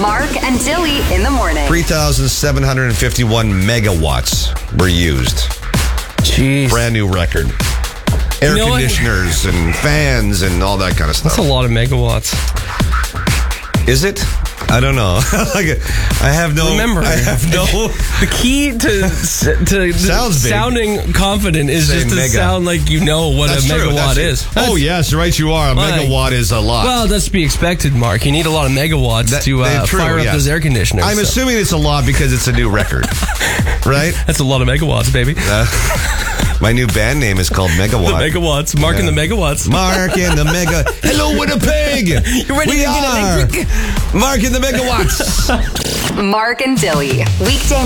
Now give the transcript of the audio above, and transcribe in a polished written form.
Mark and Dilly in the morning. 3,751 megawatts were used. Jeez. Brand new record. Air conditioners and fans and all that kind of stuff. That's a lot of megawatts. Is it? I don't know. I have no. Remember, I have no. The key to sounding confident is Say just to mega. sound like you know what That's a true. megawatt is. Oh, yes, right you are. A megawatt is a lot. Well, that's to be expected, Mark. You need a lot of megawatts to fire up those air conditioners. I'm assuming it's a lot because it's a new record, right? That's a lot of megawatts, baby. My new band name is called Megawatt. The megawatts. Mark and the megawatts. Mark and the mega. Hello, Winnipeg. You ready to get electric? Mark and the megawatts. Mark and Dilly. Weekday